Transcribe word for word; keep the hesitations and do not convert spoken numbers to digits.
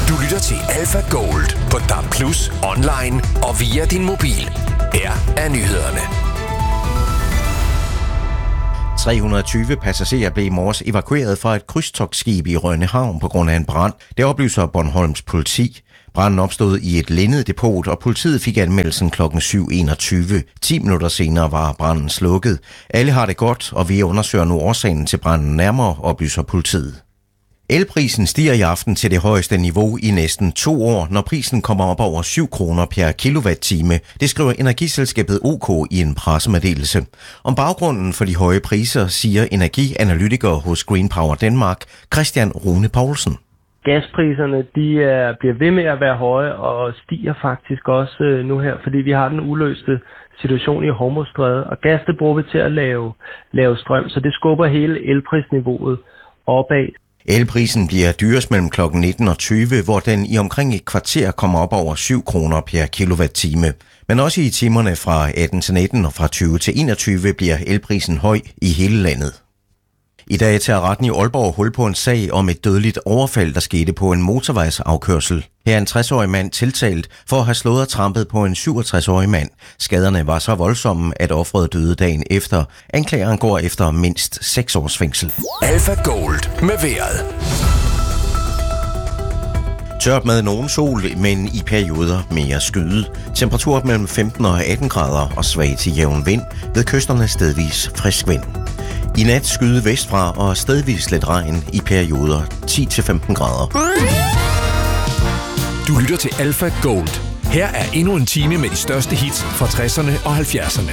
Du lytter til Alpha Gold på D A B plus, online og via din mobil. Her er nyhederne. tre hundrede og tyve passagerer blev i morges evakueret fra et krydstogtskib i Rønne Havn på grund af en brand. Det oplyser Bornholms politi. Branden opstod i et linnedepot, og politiet fik anmeldelsen klokken syv enogtyve. ti minutter senere var branden slukket. Alle har det godt, og vi undersøger nu årsagen til branden nærmere, oplyser politiet. Elprisen stiger i aften til det højeste niveau i næsten to år, når prisen kommer op over syv kroner per kilowatt-time. Det skriver energiselskabet O K i en pressemeddelelse. Om baggrunden for de høje priser siger energianalytiker hos Green Power Denmark, Christian Rune Poulsen. Gaspriserne de er, bliver ved med at være høje og stiger faktisk også nu her, fordi vi har den uløste situation i Hormuzstrædet. Og gas det bruger vi til at lave, lave strøm, så det skubber hele elprisniveauet opad. Elprisen bliver dyrest mellem klokken nitten og tyve, hvor den i omkring et kvarter kommer op over syv kroner per kilowatt-time. Men også i timerne fra atten til nitten og fra tyve til enogtyve bliver elprisen høj i hele landet. I dag tager retten i Aalborg hul på en sag om et dødeligt overfald, der skete på en motorvejsafkørsel. Her er en tres-årig mand tiltalt for at have slået og trampet på en syvogtres-årig mand. Skaderne var så voldsomme, at offeret døde dagen efter. Anklageren går efter mindst seks års fængsel. Alpha Gold med vejret. Tørt med nogen sol, men i perioder mere skyde. Temperatur mellem femten og atten grader og svag til jævn vind. Ved kysterne stedvis frisk vind. I nat skyde vestfra og stedvis lidt regn i perioder ti til femten grader. Du lytter til Alpha Gold. Her er endnu en time med de største hits fra tresserne og halvfjerdserne.